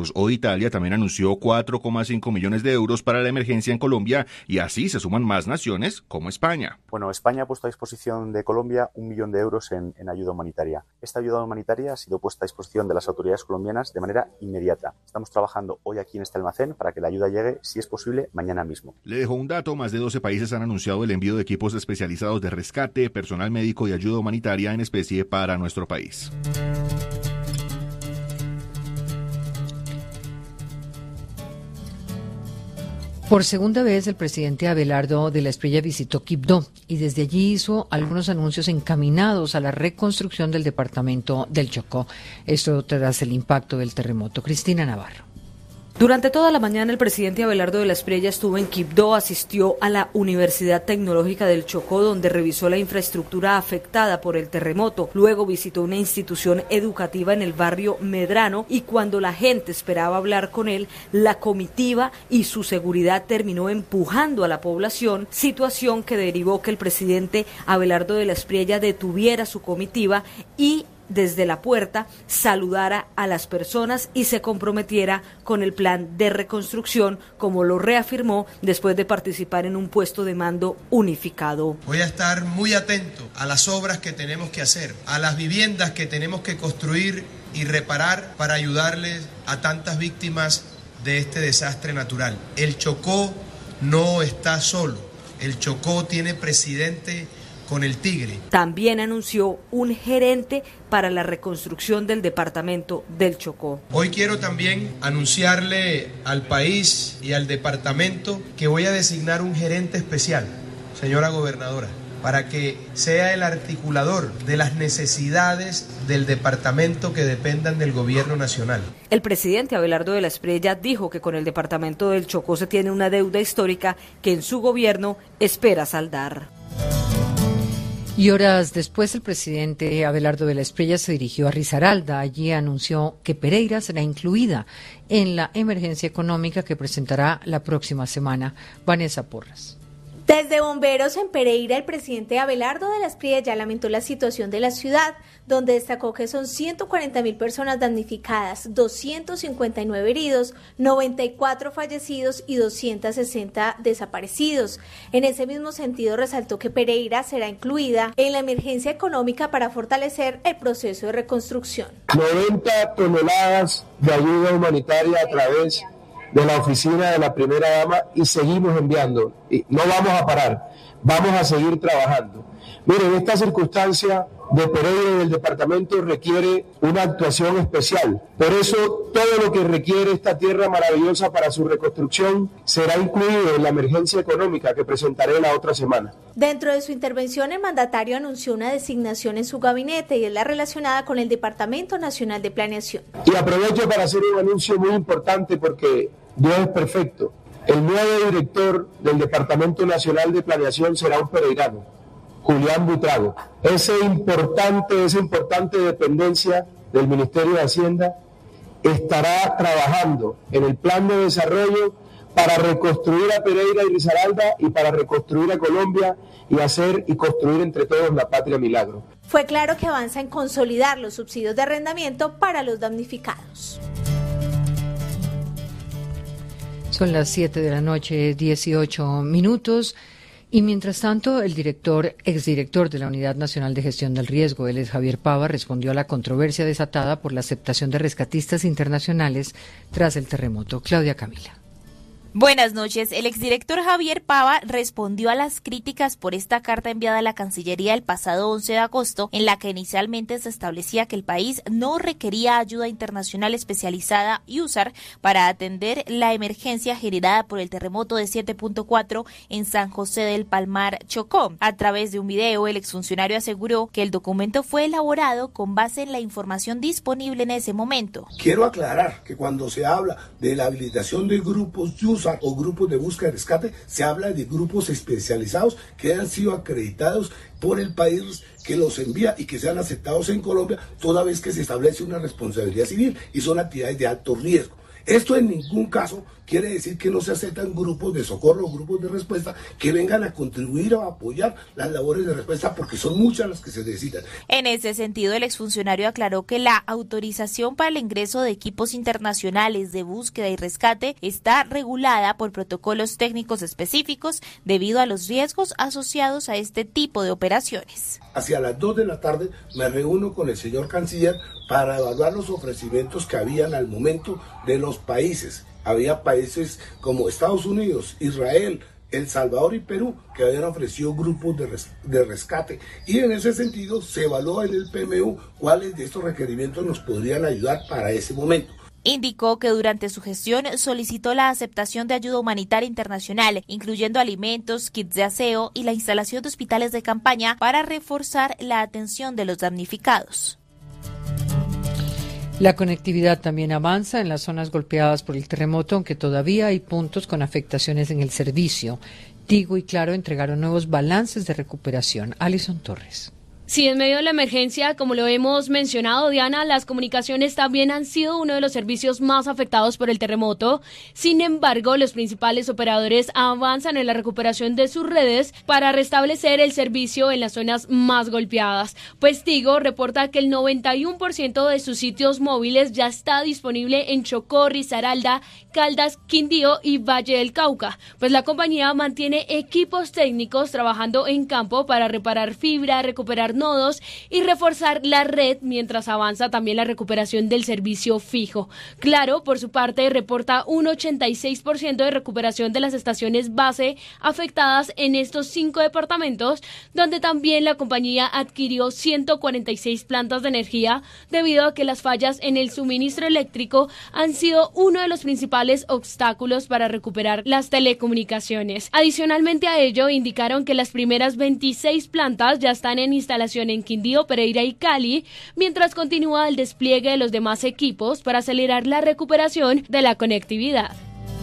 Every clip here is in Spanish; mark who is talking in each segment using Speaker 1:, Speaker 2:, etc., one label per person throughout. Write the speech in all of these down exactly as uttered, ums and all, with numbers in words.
Speaker 1: pesos. Hoy Italia también anunció cuatro coma cinco millones de euros para la emergencia en Colombia y así se suman más naciones como España.
Speaker 2: Bueno, España ha puesto a disposición de Colombia un millón de euros en, en ayuda humanitaria. Esta ayuda humanitaria ha sido puesta a disposición de las autoridades colombianas de manera inmediata. Estamos trabajando hoy aquí en este almacén para que la ayuda llegue, si es posible, mañana mismo.
Speaker 1: Le dejo un dato, más de doce países han anunciado el envío de equipos especializados de rescate, personal médico y ayuda humanitaria en especie para nuestro país.
Speaker 3: Por segunda vez, el presidente Abelardo de la Espriella visitó Quibdó y desde allí hizo algunos anuncios encaminados a la reconstrucción del departamento del Chocó. Esto tras el impacto del terremoto. Cristina Navarro.
Speaker 4: Durante toda la mañana el presidente Abelardo de la Espriella estuvo en Quibdó, asistió a la Universidad Tecnológica del Chocó, donde revisó la infraestructura afectada por el terremoto. Luego visitó una institución educativa en el barrio Medrano y cuando la gente esperaba hablar con él, la comitiva y su seguridad terminó empujando a la población, situación que derivó que el presidente Abelardo de la Espriella detuviera su comitiva y desde la puerta saludara a las personas y se comprometiera con el plan de reconstrucción, como lo reafirmó después de participar en un puesto de mando unificado.
Speaker 5: Voy a estar muy atento a las obras que tenemos que hacer, a las viviendas que tenemos que construir y reparar para ayudarles a tantas víctimas de este desastre natural. El Chocó no está solo, el Chocó tiene presidente con el Tigre.
Speaker 4: También anunció un gerente para la reconstrucción del departamento del Chocó.
Speaker 5: Hoy quiero también anunciarle al país y al departamento que voy a designar un gerente especial, señora gobernadora, para que sea el articulador de las necesidades del departamento que dependan del gobierno nacional.
Speaker 4: El presidente Abelardo de la Espriella dijo que con el departamento del Chocó se tiene una deuda histórica que en su gobierno espera saldar.
Speaker 3: Y horas después, el presidente Abelardo de la Espriella se dirigió a Risaralda. Allí anunció que Pereira será incluida en la emergencia económica que presentará la próxima semana. Vanessa Porras.
Speaker 6: Desde Bomberos en Pereira, el presidente Abelardo de la Espriella ya lamentó la situación de la ciudad, donde destacó que son ciento cuarenta mil personas damnificadas, doscientos cincuenta y nueve heridos, noventa y cuatro fallecidos y doscientos sesenta desaparecidos. En ese mismo sentido, resaltó que Pereira será incluida en la emergencia económica para fortalecer el proceso de reconstrucción.
Speaker 7: noventa toneladas de ayuda humanitaria a través de la oficina de la primera dama y seguimos enviando, y no vamos a parar, vamos a seguir trabajando. Miren, esta circunstancia de Pereira y del departamento requiere una actuación especial. Por eso, todo lo que requiere esta tierra maravillosa para su reconstrucción será incluido en la emergencia económica que presentaré la otra semana.
Speaker 6: Dentro de su intervención, el mandatario anunció una designación en su gabinete y es la relacionada con el Departamento Nacional de Planeación.
Speaker 7: Y aprovecho para hacer un anuncio muy importante porque Dios es perfecto. El nuevo director del Departamento Nacional de Planeación será un pereirano, Julián Buitrago. Ese importante, esa importante dependencia del Ministerio de Hacienda estará trabajando en el plan de desarrollo para reconstruir a Pereira y Risaralda y para reconstruir a Colombia y hacer y construir entre todos la patria milagro.
Speaker 6: Fue claro que avanza en consolidar los subsidios de arrendamiento para los damnificados.
Speaker 3: Son las siete de la noche, dieciocho minutos. Y mientras tanto, el director, exdirector de la Unidad Nacional de Gestión del Riesgo, él es Javier Pava, respondió a la controversia desatada por la aceptación de rescatistas internacionales tras el terremoto. Claudia Camila.
Speaker 8: Buenas noches. El exdirector Javier Pava respondió a las críticas por esta carta enviada a la Cancillería el pasado once de agosto, en la que inicialmente se establecía que el país no requería ayuda internacional especializada y usar para atender la emergencia generada por el terremoto de siete punto cuatro en San José del Palmar, Chocó. A través de un video, el exfuncionario aseguró que el documento fue elaborado con base en la información disponible en ese momento.
Speaker 9: Quiero aclarar que cuando se habla de la habilitación de grupos de uso o grupos de búsqueda y rescate, se habla de grupos especializados que han sido acreditados por el país que los envía y que sean aceptados en Colombia, toda vez que se establece una responsabilidad civil y son actividades de alto riesgo. Esto en ningún caso quiere decir que no se aceptan grupos de socorro, grupos de respuesta que vengan a contribuir o a apoyar las labores de respuesta, porque son muchas las que se necesitan.
Speaker 8: En ese sentido, el exfuncionario aclaró que la autorización para el ingreso de equipos internacionales de búsqueda y rescate está regulada por protocolos técnicos específicos debido a los riesgos asociados a este tipo de operaciones.
Speaker 9: Hacia las dos de la tarde me reúno con el señor canciller para evaluar los ofrecimientos que habían al momento de los países. Había países como Estados Unidos, Israel, El Salvador y Perú que habían ofrecido grupos de, res, de rescate, y en ese sentido se evaluó en el P M U cuáles de estos requerimientos nos podrían ayudar para ese momento.
Speaker 8: Indicó que durante su gestión solicitó la aceptación de ayuda humanitaria internacional, incluyendo alimentos, kits de aseo y la instalación de hospitales de campaña para reforzar la atención de los damnificados.
Speaker 3: La conectividad también avanza en las zonas golpeadas por el terremoto, aunque todavía hay puntos con afectaciones en el servicio. Tigo y Claro entregaron nuevos balances de recuperación. Alison Torres.
Speaker 10: Sí, en medio de la emergencia, como lo hemos mencionado, Diana, las comunicaciones también han sido uno de los servicios más afectados por el terremoto. Sin embargo, los principales operadores avanzan en la recuperación de sus redes para restablecer el servicio en las zonas más golpeadas. Pues Tigo reporta que el noventa y uno por ciento de sus sitios móviles ya está disponible en Chocó, Risaralda, Caldas, Quindío y Valle del Cauca. Pues la compañía mantiene equipos técnicos trabajando en campo para reparar fibra, recuperar nodos y reforzar la red mientras avanza también la recuperación del servicio fijo. Claro, por su parte, reporta un ochenta y seis por ciento de recuperación de las estaciones base afectadas en estos cinco departamentos, donde también la compañía adquirió ciento cuarenta y seis plantas de energía debido a que las fallas en el suministro eléctrico han sido uno de los principales obstáculos para recuperar las telecomunicaciones. Adicionalmente a ello, indicaron que las primeras veintiséis plantas ya están en instalación en Quindío, Pereira y Cali, mientras continúa el despliegue de los demás equipos para acelerar la recuperación de la conectividad.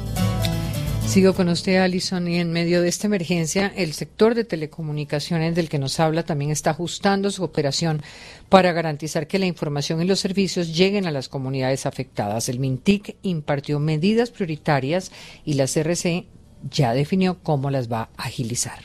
Speaker 3: Sigo con usted, Alison, y en medio de esta emergencia, el sector de telecomunicaciones del que nos habla también está ajustando su operación para garantizar que la información y los servicios lleguen a las comunidades afectadas. El MINTIC impartió medidas prioritarias y la C R C ya definió cómo las va a agilizar.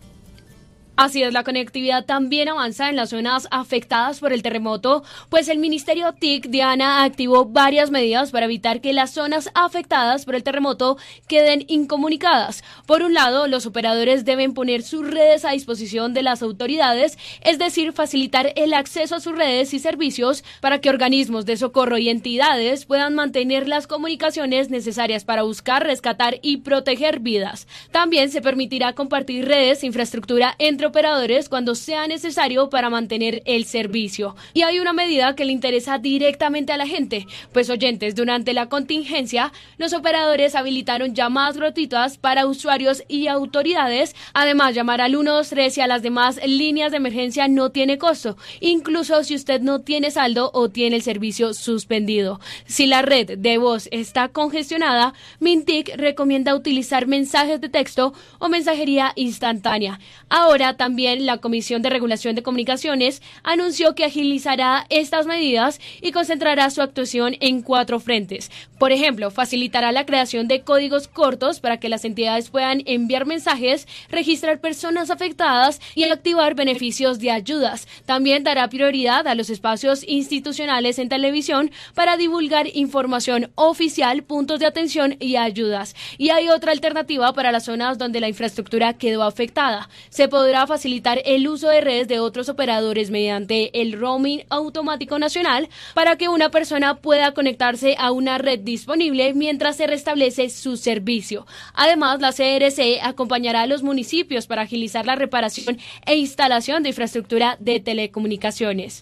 Speaker 10: Así es, la conectividad también avanza en las zonas afectadas por el terremoto, pues el Ministerio T I C, Diana, activó varias medidas para evitar que las zonas afectadas por el terremoto queden incomunicadas. Por un lado, los operadores deben poner sus redes a disposición de las autoridades, es decir, facilitar el acceso a sus redes y servicios para que organismos de socorro y entidades puedan mantener las comunicaciones necesarias para buscar, rescatar y proteger vidas. También se permitirá compartir redes e infraestructura entre operadores cuando sea necesario para mantener el servicio. Y hay una medida que le interesa directamente a la gente, pues oyentes, durante la contingencia, los operadores habilitaron llamadas gratuitas para usuarios y autoridades. Además, llamar al uno dos tres y a las demás líneas de emergencia no tiene costo, incluso si usted no tiene saldo o tiene el servicio suspendido. Si la red de voz está congestionada, MINTIC recomienda utilizar mensajes de texto o mensajería instantánea. Ahora, también la Comisión de Regulación de Comunicaciones anunció que agilizará estas medidas y concentrará su actuación en cuatro frentes. Por ejemplo, facilitará la creación de códigos cortos para que las entidades puedan enviar mensajes, registrar personas afectadas y activar beneficios de ayudas. También dará prioridad a los espacios institucionales en televisión para divulgar información oficial, puntos de atención y ayudas. Y hay otra alternativa para las zonas donde la infraestructura quedó afectada. Se podrá facilitar el uso de redes de otros operadores mediante el roaming automático nacional para que una persona pueda conectarse a una red disponible mientras se restablece su servicio. Además, la C R C acompañará a los municipios para agilizar la reparación e instalación de infraestructura de telecomunicaciones.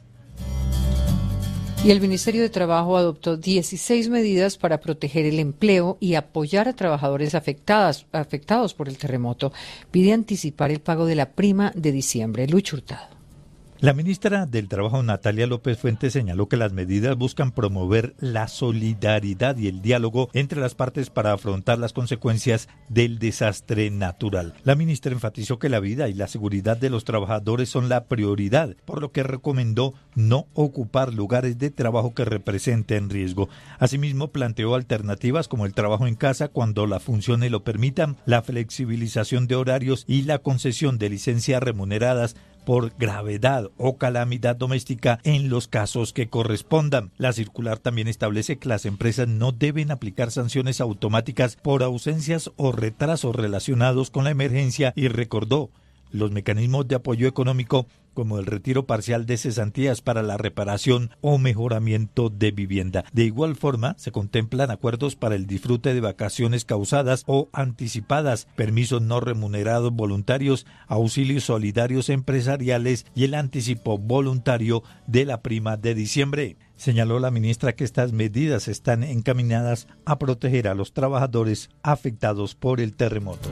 Speaker 3: Y el Ministerio de Trabajo adoptó dieciséis medidas para proteger el empleo y apoyar a trabajadores afectadas, afectados por el terremoto. Pide anticipar el pago de la prima de diciembre. Lucho Hurtado.
Speaker 11: La ministra del Trabajo, Natalia López Fuentes, señaló que las medidas buscan promover la solidaridad y el diálogo entre las partes para afrontar las consecuencias del desastre natural. La ministra enfatizó que la vida y la seguridad de los trabajadores son la prioridad, por lo que recomendó no ocupar lugares de trabajo que representen riesgo. Asimismo, planteó alternativas como el trabajo en casa cuando las funciones lo permitan, la flexibilización de horarios y la concesión de licencias remuneradas por gravedad o calamidad doméstica en los casos que correspondan. La circular también establece que las empresas no deben aplicar sanciones automáticas por ausencias o retrasos relacionados con la emergencia y recordó los mecanismos de apoyo económico como el retiro parcial de cesantías para la reparación o mejoramiento de vivienda. De igual forma, se contemplan acuerdos para el disfrute de vacaciones causadas o anticipadas, permisos no remunerados voluntarios, auxilios solidarios empresariales y el anticipo voluntario de la prima de diciembre. Señaló la ministra que estas medidas están encaminadas a proteger a los trabajadores afectados por el terremoto.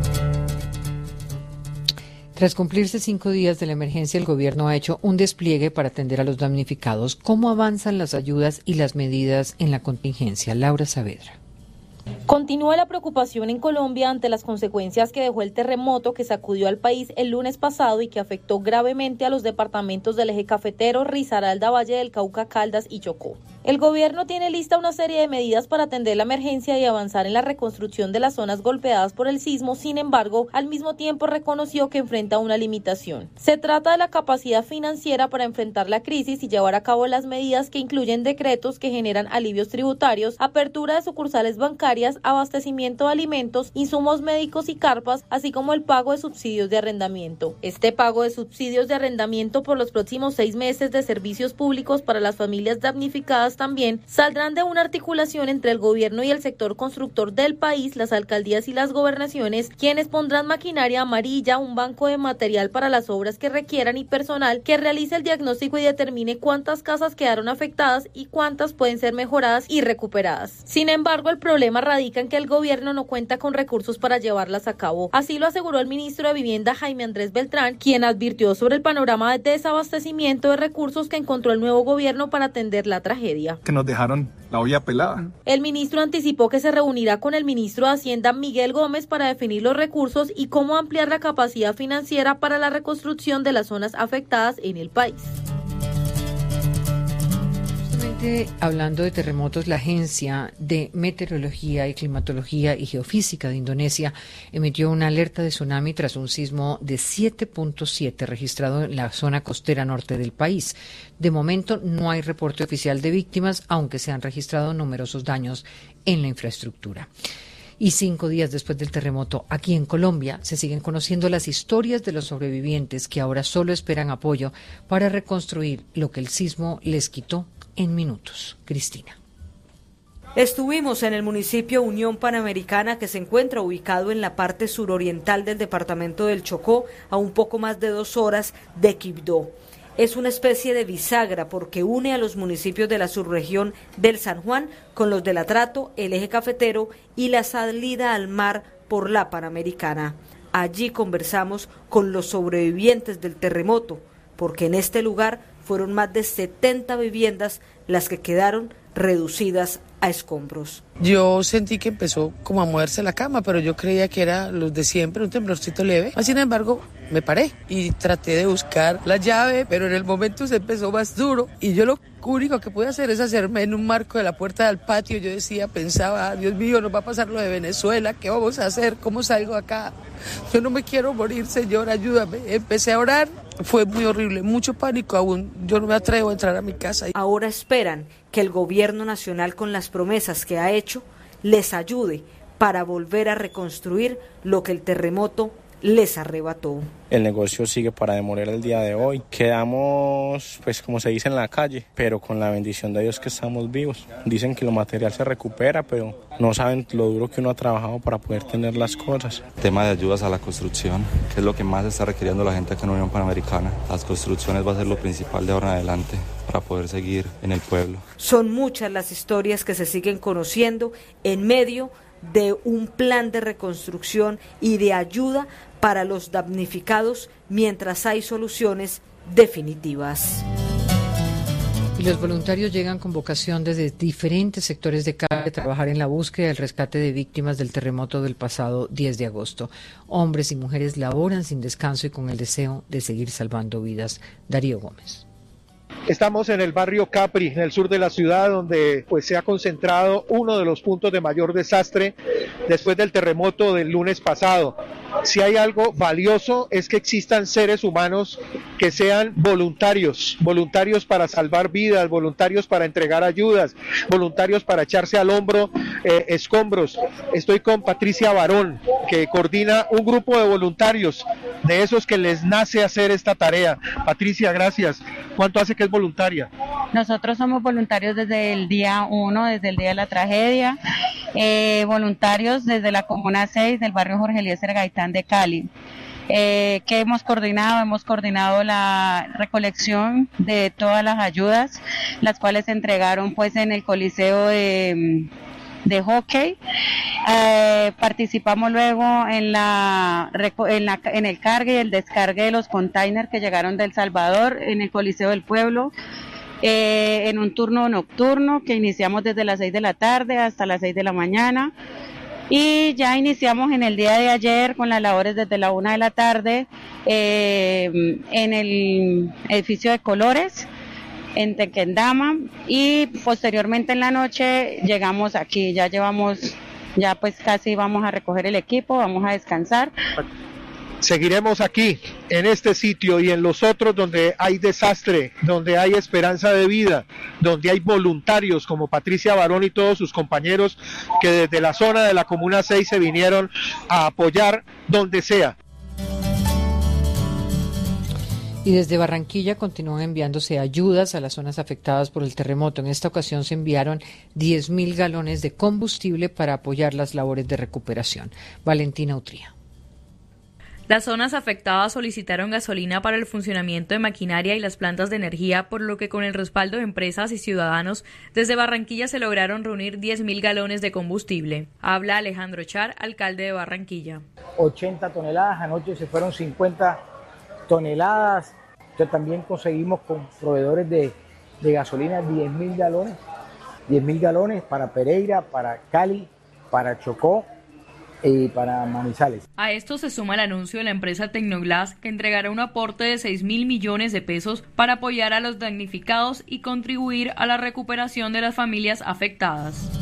Speaker 3: Tras cumplirse cinco días de la emergencia, el gobierno ha hecho un despliegue para atender a los damnificados. ¿Cómo avanzan las ayudas y las medidas en la contingencia? Laura Saavedra.
Speaker 12: Continúa la preocupación en Colombia ante las consecuencias que dejó el terremoto que sacudió al país el lunes pasado y que afectó gravemente a los departamentos del eje cafetero, Risaralda, Valle del Cauca, Caldas y Chocó. El gobierno tiene lista una serie de medidas para atender la emergencia y avanzar en la reconstrucción de las zonas golpeadas por el sismo. Sin embargo, al mismo tiempo reconoció que enfrenta una limitación. Se trata de la capacidad financiera para enfrentar la crisis y llevar a cabo las medidas que incluyen decretos que generan alivios tributarios, apertura de sucursales bancarias, abastecimiento de alimentos, insumos médicos y carpas, así como el pago de subsidios de arrendamiento. Este pago de subsidios de arrendamiento por los próximos seis meses de servicios públicos para las familias damnificadas también saldrán de una articulación entre el gobierno y el sector constructor del país, las alcaldías y las gobernaciones, quienes pondrán maquinaria amarilla, un banco de material para las obras que requieran y personal que realice el diagnóstico y determine cuántas casas quedaron afectadas y cuántas pueden ser mejoradas y recuperadas. Sin embargo, el problema radica en que el gobierno no cuenta con recursos para llevarlas a cabo. Así lo aseguró el ministro de Vivienda, Jaime Andrés Beltrán, quien advirtió sobre el panorama de desabastecimiento de recursos que encontró el nuevo gobierno para atender la tragedia.
Speaker 13: Que nos dejaron la olla pelada.
Speaker 12: El ministro anticipó que se reunirá con el ministro de Hacienda, Miguel Gómez, para definir los recursos y cómo ampliar la capacidad financiera para la reconstrucción de las zonas afectadas en el país.
Speaker 3: Hablando de terremotos, la Agencia de Meteorología y Climatología y Geofísica de Indonesia emitió una alerta de tsunami tras un sismo de siete punto siete registrado en la zona costera norte del país. De momento no hay reporte oficial de víctimas, aunque se han registrado numerosos daños en la infraestructura. Y cinco días después del terremoto, aquí en Colombia, se siguen conociendo las historias de los sobrevivientes que ahora solo esperan apoyo para reconstruir lo que el sismo les quitó en minutos. Cristina.
Speaker 4: Estuvimos en el municipio Unión Panamericana, que se encuentra ubicado en la parte suroriental del departamento del Chocó, a un poco más de dos horas de Quibdó. Es una especie de bisagra porque une a los municipios de la subregión del San Juan con los del Atrato, el eje cafetero y la salida al mar por la Panamericana. Allí conversamos con los sobrevivientes del terremoto, porque en este lugar fueron más de setenta viviendas las que quedaron reducidas a escombros.
Speaker 14: Yo sentí que empezó como a moverse la cama, pero yo creía que era los de siempre, un temblorcito leve. Sin embargo, me paré y traté de buscar la llave, pero en el momento se empezó más duro y yo lo único que pude hacer es hacerme en un marco de la puerta del patio. Yo decía, pensaba, Dios mío, nos va a pasar lo de Venezuela, ¿qué vamos a hacer? ¿Cómo salgo acá? Yo no me quiero morir, Señor, ayúdame. Empecé a orar, fue muy horrible, mucho pánico aún. Yo no me atrevo a entrar a mi casa.
Speaker 4: Ahora esperan que el gobierno nacional, con las promesas que ha hecho, les ayude para volver a reconstruir lo que el terremoto les arrebató.
Speaker 15: El negocio sigue para demoler el día de hoy. Quedamos, pues como se dice, en la calle, pero con la bendición de Dios que estamos vivos. Dicen que lo material se recupera, pero no saben lo duro que uno ha trabajado para poder tener las cosas.
Speaker 16: Tema de ayudas a la construcción, que es lo que más está requiriendo la gente acá en Unión Panamericana. Las construcciones va a ser lo principal de ahora en adelante para poder seguir en el pueblo.
Speaker 4: Son muchas las historias que se siguen conociendo en medio de un plan de reconstrucción y de ayuda para los damnificados, mientras hay soluciones definitivas.
Speaker 3: Y los voluntarios llegan con vocación desde diferentes sectores de Cali a trabajar en la búsqueda y el rescate de víctimas del terremoto del pasado diez de agosto. Hombres y mujeres laboran sin descanso y con el deseo de seguir salvando vidas. Darío Gómez.
Speaker 17: Estamos en el barrio Capri, en el sur de la ciudad, donde pues se ha concentrado uno de los puntos de mayor desastre después del terremoto del lunes pasado. Si hay algo valioso es que existan seres humanos que sean voluntarios, voluntarios para salvar vidas, voluntarios para entregar ayudas, voluntarios para echarse al hombro eh, escombros. Estoy con Patricia Barón, que coordina un grupo de voluntarios, de esos que les nace hacer esta tarea. Patricia, gracias. ¿Cuánto hace que es voluntaria?
Speaker 18: Nosotros somos voluntarios desde el día uno, desde el día de la tragedia, eh, voluntarios desde la Comuna seis del barrio Jorge Eliezer Gaitán de Cali. Eh, ¿Qué hemos coordinado? Hemos coordinado la recolección de todas las ayudas, las cuales se entregaron pues en el Coliseo de, de hockey. Eh, participamos luego en la, en la en el cargue y el descargue de los containers que llegaron de El Salvador en el Coliseo del Pueblo. Eh, en un turno nocturno que iniciamos desde las seis de la tarde hasta las seis de la mañana. Y ya iniciamos en el día de ayer con las labores desde la una de la tarde eh, en el edificio de Colores, en Tequendama, y posteriormente en la noche llegamos aquí, ya llevamos, ya pues casi vamos a recoger el equipo, vamos a descansar.
Speaker 17: Seguiremos aquí, en este sitio y en los otros donde hay desastre, donde hay esperanza de vida, donde hay voluntarios como Patricia Barón y todos sus compañeros que desde la zona de la Comuna seis se vinieron a apoyar donde sea.
Speaker 3: Y desde Barranquilla continúan enviándose ayudas a las zonas afectadas por el terremoto. En esta ocasión se enviaron diez mil galones de combustible para apoyar las labores de recuperación. Valentina Utría.
Speaker 19: Las zonas afectadas solicitaron gasolina para el funcionamiento de maquinaria y las plantas de energía, por lo que con el respaldo de empresas y ciudadanos, desde Barranquilla se lograron reunir diez mil galones de combustible. Habla Alejandro Char, alcalde de Barranquilla.
Speaker 20: ochenta toneladas, anoche se fueron cincuenta toneladas. Entonces también conseguimos con proveedores de, de gasolina diez mil galones, diez mil galones para Pereira, para Cali, para Chocó y para Manizales.
Speaker 19: A esto se suma el anuncio de la empresa Tecnoglass, que entregará un aporte de seis mil millones de pesos para apoyar a los damnificados y contribuir a la recuperación de las familias afectadas.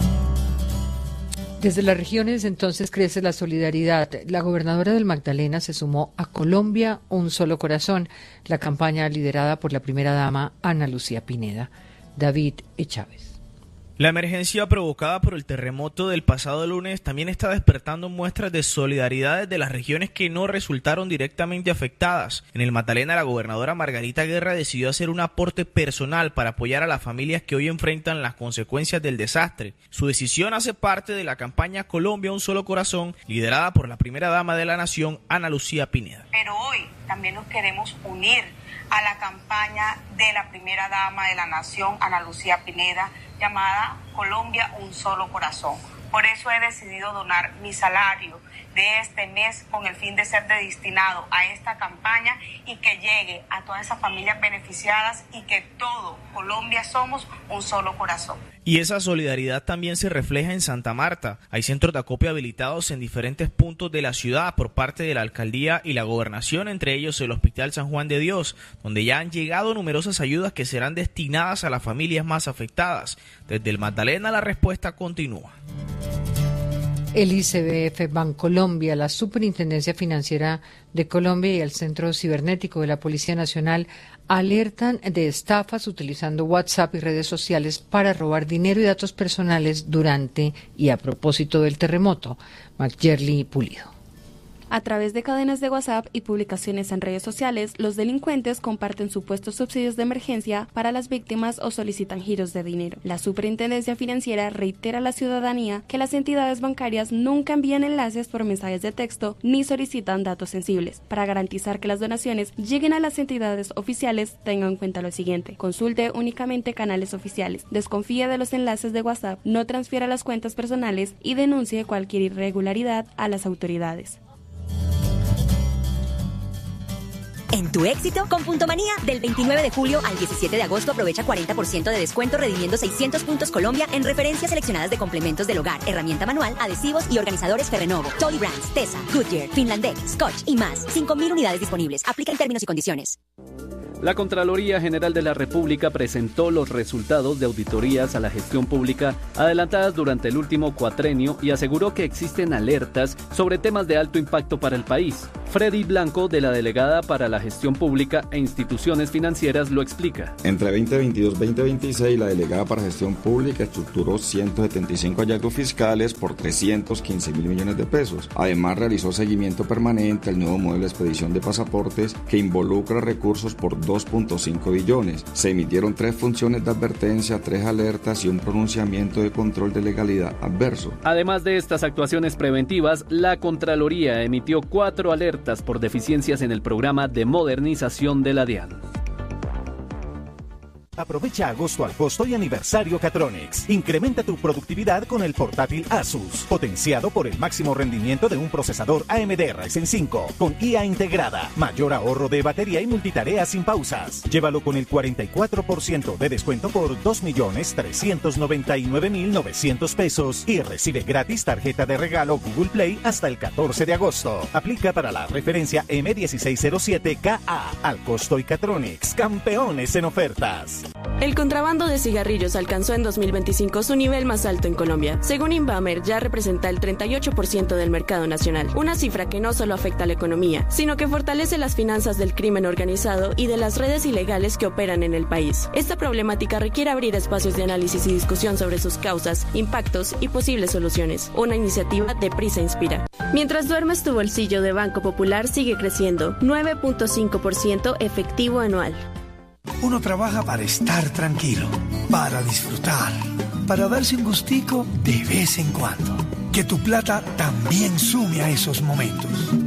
Speaker 3: Desde las regiones entonces crece la solidaridad. La gobernadora del Magdalena se sumó a Colombia, un solo corazón, la campaña liderada por la primera dama Ana Lucía Pineda. David E. Chávez.
Speaker 21: La emergencia provocada por el terremoto del pasado lunes también está despertando muestras de solidaridad desde las regiones que no resultaron directamente afectadas. En el Magdalena, la gobernadora Margarita Guerra decidió hacer un aporte personal para apoyar a las familias que hoy enfrentan las consecuencias del desastre. Su decisión hace parte de la campaña Colombia, un solo corazón, liderada por la primera dama de la nación, Ana Lucía Pineda.
Speaker 22: Pero hoy también nos queremos unir a la campaña de la primera dama de la nación, Ana Lucía Pineda, llamada Colombia, un solo corazón. Por eso he decidido donar mi salario de este mes con el fin de ser destinado a esta campaña y que llegue a todas esas familias beneficiadas y que todo Colombia somos un solo corazón.
Speaker 21: Y esa solidaridad también se refleja en Santa Marta. Hay centros de acopio habilitados en diferentes puntos de la ciudad por parte de la alcaldía y la gobernación, entre ellos el Hospital San Juan de Dios, donde ya han llegado numerosas ayudas que serán destinadas a las familias más afectadas. Desde el Magdalena la respuesta continúa.
Speaker 3: El I C B F Bancolombia, la Superintendencia Financiera de Colombia y el Centro Cibernético de la Policía Nacional alertan de estafas utilizando WhatsApp y redes sociales para robar dinero y datos personales durante y a propósito del terremoto. Macjerly Pulido.
Speaker 23: A través de cadenas de WhatsApp y publicaciones en redes sociales, los delincuentes comparten supuestos subsidios de emergencia para las víctimas o solicitan giros de dinero. La Superintendencia Financiera reitera a la ciudadanía que las entidades bancarias nunca envían enlaces por mensajes de texto ni solicitan datos sensibles. Para garantizar que las donaciones lleguen a las entidades oficiales, tenga en cuenta lo siguiente: consulte únicamente canales oficiales, desconfíe de los enlaces de WhatsApp, no transfiera las cuentas personales y denuncie cualquier irregularidad a las autoridades.
Speaker 1: en tu éxito con Puntomanía. Del veintinueve de julio al diecisiete de agosto aprovecha cuarenta por ciento de descuento redimiendo seiscientos puntos Colombia en referencias seleccionadas de complementos del hogar, herramienta manual, adhesivos y organizadores Ferrenovo, Tolly Brands, Tesa, Goodyear, Finlandec, Scotch y más. cinco mil unidades disponibles. Aplica en términos y condiciones.
Speaker 2: La Contraloría General de la República presentó los resultados de auditorías a la gestión pública adelantadas durante el último cuatrenio y aseguró que existen alertas sobre temas de alto impacto para el país. Freddy Blanco, de la Delegada para la Gestión Pública e Instituciones Financieras, lo explica.
Speaker 5: Entre veinte veintidós y veinte veintiséis, la Delegada para Gestión Pública estructuró ciento setenta y cinco hallazgos fiscales por trescientos quince mil millones de pesos. Además, realizó seguimiento permanente al nuevo modelo de expedición de pasaportes que involucra recursos por dos punto cinco billones. Se emitieron tres funciones de advertencia, tres alertas y un pronunciamiento de control de legalidad adverso.
Speaker 2: Además de estas actuaciones preventivas, la Contraloría emitió cuatro alertas por deficiencias en el programa de modernización de la DIAN.
Speaker 24: Aprovecha agosto al costo y aniversario Catronics. Incrementa tu productividad con el portátil Asus, potenciado por el máximo rendimiento de un procesador A M D Ryzen cinco, con I A integrada, mayor ahorro de batería y multitarea sin pausas. Llévalo con el cuarenta y cuatro por ciento de descuento por dos millones trescientos noventa y nueve mil novecientos pesos y recibe gratis tarjeta de regalo Google Play hasta el catorce de agosto. Aplica para la referencia M dieciséis cero siete K A. Al costo y Catronics, campeones en ofertas.
Speaker 23: El contrabando de cigarrillos alcanzó en dos mil veinticinco su nivel más alto en Colombia. Según Inbamer, ya representa el treinta y ocho por ciento del mercado nacional, una cifra que no solo afecta a la economía, sino que fortalece las finanzas del crimen organizado y de las redes ilegales que operan en el país. Esta problemática requiere abrir espacios de análisis y discusión sobre sus causas, impactos y posibles soluciones. Una iniciativa de Prisa Inspira. Mientras duermes, tu bolsillo de Banco Popular sigue creciendo, nueve punto cinco por ciento efectivo anual.
Speaker 25: Uno trabaja para estar tranquilo, para disfrutar, para darse un gustico de vez en cuando. Que tu plata también sume a esos momentos.